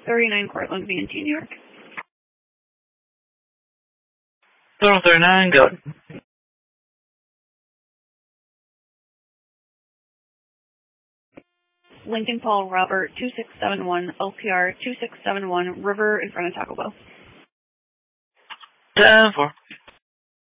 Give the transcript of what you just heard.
39 Cortland, VNT, New York. Total 39, go. Lincoln Paul Robert 2671, LPR 2671, River in front of Taco Bell. 10-4.